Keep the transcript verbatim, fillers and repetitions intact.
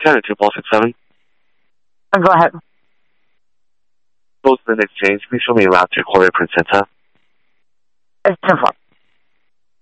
China two four six seven. Uh, go ahead. Close the exchange. Please show me a route to Korea Print Center. It's ten four.